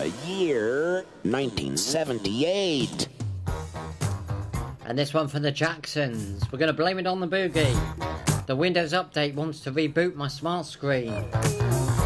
The year 1978. And this one from the Jacksons. We're going to blame it on the boogie. The Windows Update wants to reboot my smart screen.